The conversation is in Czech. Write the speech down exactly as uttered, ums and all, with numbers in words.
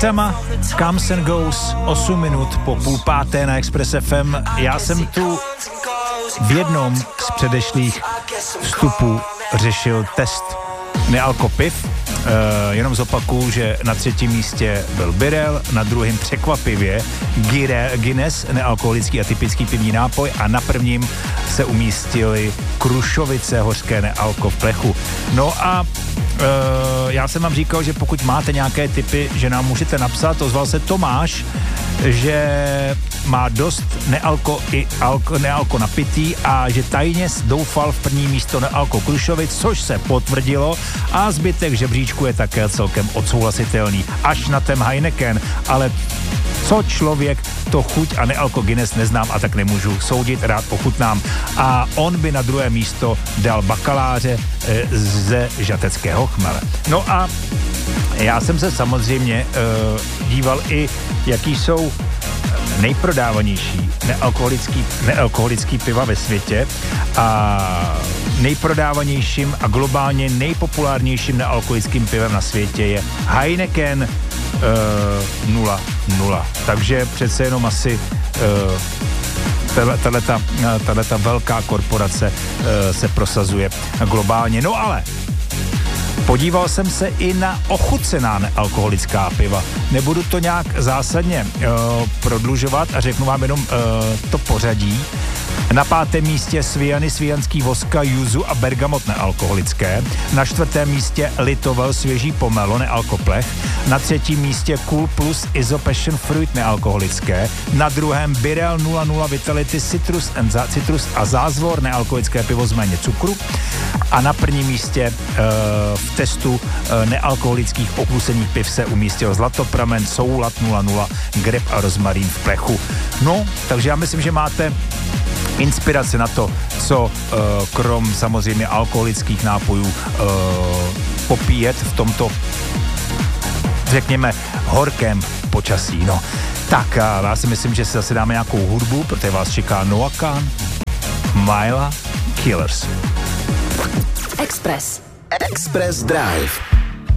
Saitama, Comes and Goes, osm minut po půl páté na Express F M. Já jsem tu v jednom z předešlých vstupů řešil test nealkopiv. Uh, jenom zopakuju, že na třetím místě byl Birell, na druhém překvapivě Gire, Guinness, nealkoholický a typický pivní nápoj, a na prvním se umístily Krušovice, hořké nealko v plechu. No a uh, já jsem vám říkal, že pokud máte nějaké tipy, že nám můžete napsat. Ozval se Tomáš, že má dost nealko i alko, nealko napitý a že tajně doufal v první místo nealko Krušovic, což se potvrdilo, a zbytek žebříčku je také celkem odsouhlasitelný. Až na ten Heineken, ale co člověk, to chuť a nealko Guinness neznám a tak nemůžu soudit, rád ochutnám. A on by na druhé místo dal bakaláře e, ze žateckého chmele. No a já jsem se samozřejmě e, díval i, jaký jsou nejprodávanější nealkoholický, nealkoholický piva ve světě, a nejprodávanějším a globálně nejpopulárnějším nealkoholickým pivem na světě je Heineken uh, nula nula. Takže přece jenom asi uh, tato velká korporace uh, se prosazuje globálně. No ale podíval jsem se i na ochucená nealkoholická piva. Nebudu to nějak zásadně uh, prodlužovat a řeknu vám jenom uh, to pořadí. Na pátém místě Sviany, svijanský voska, juzu a bergamot nealkoholické. Na čtvrtém místě Litovel, svěží pomelo, nealkoplech. Na třetím místě Cool Plus Iso Passion Fruit nealkoholické. Na druhém Birell nula nula Vitality Citrus, and za, Citrus a zázvor nealkoholické pivo z méně cukru. A na prvním místě uh, v testu uh, nealkoholických okusených piv se umístil Zlatopramen, Soulat nula nula, Greb a rozmarín v plechu. No, takže já myslím, že máte inspirace na to, co uh, krom samozřejmě alkoholických nápojů uh, popíjet v tomto, řekněme, horkém počasí. No, tak a já si myslím, že si zase dáme nějakou hudbu, protože vás čeká Noah Kahan, Myla, Killers. Express. Express Drive.